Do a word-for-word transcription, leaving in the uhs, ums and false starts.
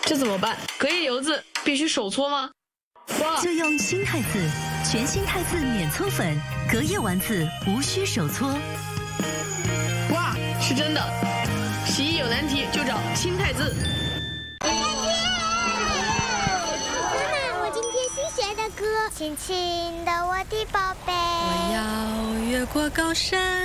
这怎么办？隔夜油渍必须手搓吗？哇！ 就用新汰渍，全新汰渍免搓粉，隔夜丸子无需手搓。 哇，是真的！洗衣有难题就找新汰渍。 妈妈，我今天新学的歌，轻轻的我的宝贝， 我要越过高山。